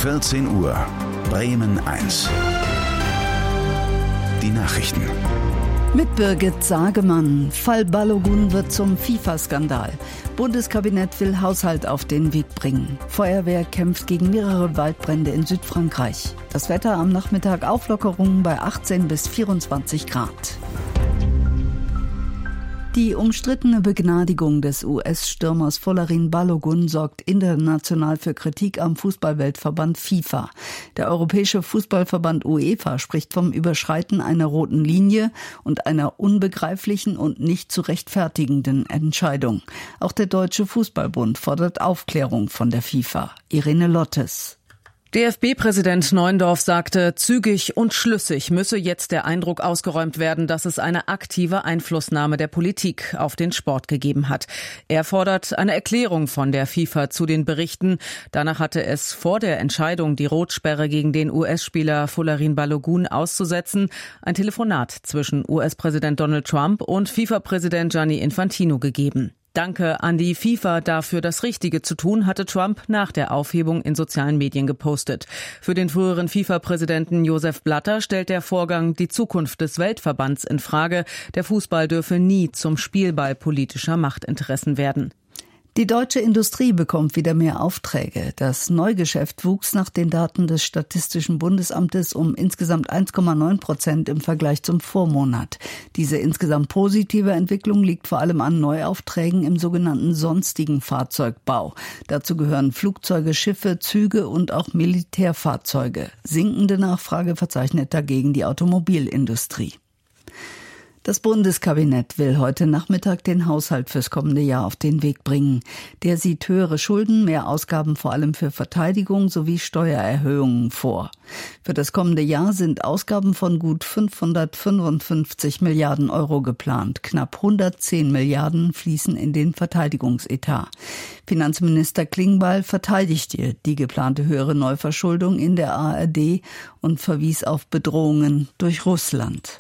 14 Uhr, Bremen 1. Die Nachrichten. Mit Birgit Sagemann. Fall Balogun wird zum FIFA-Skandal. Bundeskabinett will Haushalt auf den Weg bringen. Feuerwehr kämpft gegen mehrere Waldbrände in Südfrankreich. Das Wetter am Nachmittag Auflockerungen bei 18 bis 24 Grad. Die umstrittene Begnadigung des US-Stürmers Folarin Balogun sorgt international für Kritik am Fußballweltverband FIFA. Der Europäische Fußballverband UEFA spricht vom Überschreiten einer roten Linie und einer unbegreiflichen und nicht zu rechtfertigenden Entscheidung. Auch der Deutsche Fußballbund fordert Aufklärung von der FIFA. Irene Lottes. DFB-Präsident Neuendorf sagte, zügig und schlüssig müsse jetzt der Eindruck ausgeräumt werden, dass es eine aktive Einflussnahme der Politik auf den Sport gegeben hat. Er fordert eine Erklärung von der FIFA zu den Berichten. Danach hatte es vor der Entscheidung, die Rotsperre gegen den US-Spieler Folarin Balogun auszusetzen, ein Telefonat zwischen US-Präsident Donald Trump und FIFA-Präsident Gianni Infantino gegeben. Danke an die FIFA dafür, das Richtige zu tun, hatte Trump nach der Aufhebung in sozialen Medien gepostet. Für den früheren FIFA-Präsidenten Josef Blatter stellt der Vorgang die Zukunft des Weltverbands in Frage. Der Fußball dürfe nie zum Spielball politischer Machtinteressen werden. Die deutsche Industrie bekommt wieder mehr Aufträge. Das Neugeschäft wuchs nach den Daten des Statistischen Bundesamtes um insgesamt 1,9% im Vergleich zum Vormonat. Diese insgesamt positive Entwicklung liegt vor allem an Neuaufträgen im sogenannten sonstigen Fahrzeugbau. Dazu gehören Flugzeuge, Schiffe, Züge und auch Militärfahrzeuge. Sinkende Nachfrage verzeichnet dagegen die Automobilindustrie. Das Bundeskabinett will heute Nachmittag den Haushalt fürs kommende Jahr auf den Weg bringen. Der sieht höhere Schulden, mehr Ausgaben vor allem für Verteidigung sowie Steuererhöhungen vor. Für das kommende Jahr sind Ausgaben von gut 555 Milliarden Euro geplant. Knapp 110 Milliarden fließen in den Verteidigungsetat. Finanzminister Klingbeil verteidigte die geplante höhere Neuverschuldung in der ARD und verwies auf Bedrohungen durch Russland.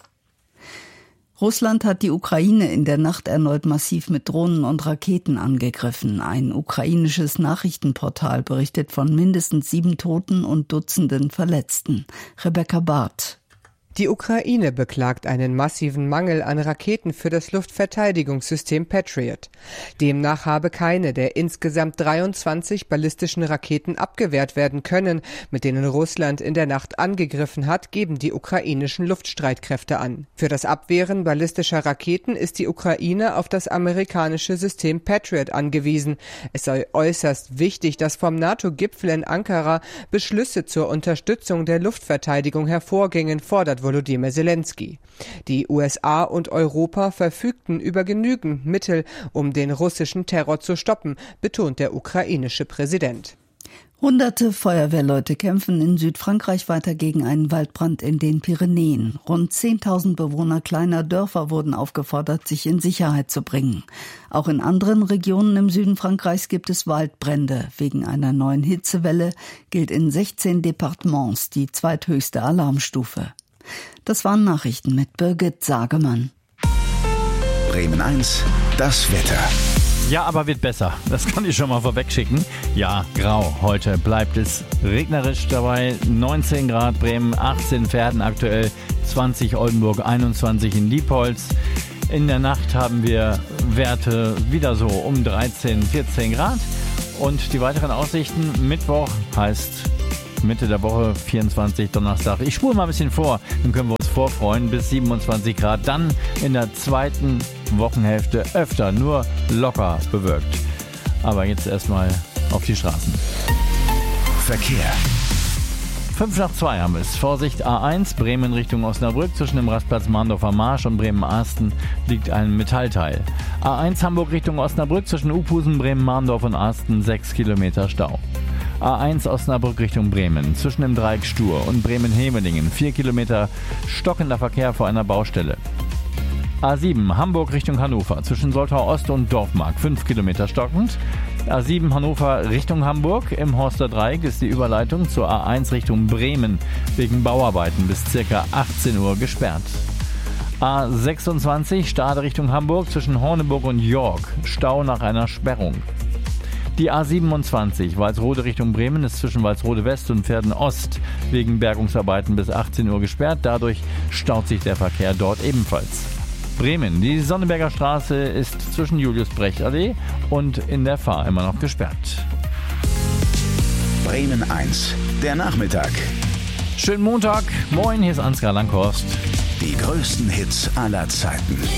Russland hat die Ukraine in der Nacht erneut massiv mit Drohnen und Raketen angegriffen. Ein ukrainisches Nachrichtenportal berichtet von mindestens 7 Toten und Dutzenden Verletzten. Rebecca Barth. Die Ukraine beklagt einen massiven Mangel an Raketen für das Luftverteidigungssystem Patriot. Demnach habe keine der insgesamt 23 ballistischen Raketen abgewehrt werden können, mit denen Russland in der Nacht angegriffen hat, geben die ukrainischen Luftstreitkräfte an. Für das Abwehren ballistischer Raketen ist die Ukraine auf das amerikanische System Patriot angewiesen. Es sei äußerst wichtig, dass vom NATO-Gipfel in Ankara Beschlüsse zur Unterstützung der Luftverteidigung hervorgingen, fordert Volodymyr Zelensky. Die USA und Europa verfügten über genügend Mittel, um den russischen Terror zu stoppen, betont der ukrainische Präsident. Hunderte Feuerwehrleute kämpfen in Südfrankreich weiter gegen einen Waldbrand in den Pyrenäen. Rund 10.000 Bewohner kleiner Dörfer wurden aufgefordert, sich in Sicherheit zu bringen. Auch in anderen Regionen im Süden Frankreichs gibt es Waldbrände. Wegen einer neuen Hitzewelle gilt in 16 Departements die zweithöchste Alarmstufe. Das waren Nachrichten mit Birgit Sagemann. Bremen 1, das Wetter. Ja, aber wird besser. Das kann ich schon mal vorweg schicken. Ja, grau. Heute bleibt es regnerisch dabei. 19 Grad Bremen, 18 Verden aktuell, 20 Oldenburg, 21 in Diepholz. In der Nacht haben wir Werte wieder so um 13, 14 Grad. Und die weiteren Aussichten, Mittwoch heißt Mitte der Woche, 24 Donnerstag. Ich spule mal ein bisschen vor, dann können wir uns vorfreuen, bis 27 Grad. Dann in der zweiten Wochenhälfte öfter, nur locker bewölkt. Aber jetzt erstmal auf die Straßen. Verkehr. 5 nach 2 haben wir es. Vorsicht A1, Bremen Richtung Osnabrück. Zwischen dem Rastplatz Mahndorfer Marsch und Bremen-Arsten liegt ein Metallteil. A1 Hamburg Richtung Osnabrück. Zwischen Uphusen, Bremen-Mahndorf und Arsten 6 Kilometer Stau. A1 Osnabrück Richtung Bremen. Zwischen dem Dreieck Stur und Bremen-Hemelingen 4 Kilometer stockender Verkehr vor einer Baustelle. A7 Hamburg Richtung Hannover. Zwischen Soltau Ost und Dorfmark 5 Kilometer stockend. A7 Hannover Richtung Hamburg. Im Horster Dreieck ist die Überleitung zur A1 Richtung Bremen wegen Bauarbeiten bis ca. 18 Uhr gesperrt. A26 Stade Richtung Hamburg zwischen Horneburg und York. Stau nach einer Sperrung. Die A27 Walsrode Richtung Bremen ist zwischen Walsrode West und Verden Ost wegen Bergungsarbeiten bis 18 Uhr gesperrt. Dadurch staut sich der Verkehr dort ebenfalls. Bremen, die Sonneberger Straße ist zwischen Julius-Brecht-Allee und in der Fahr immer noch gesperrt. Bremen 1, der Nachmittag. Schönen Montag. Moin, hier ist Ansgar Langhorst. Die größten Hits aller Zeiten.